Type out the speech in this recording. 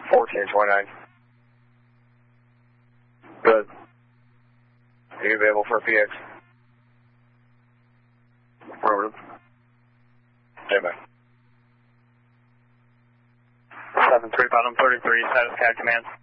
1429. Good. Are you available for a PX? Affirmative. Amen. 73, bottom 33, status CAD command.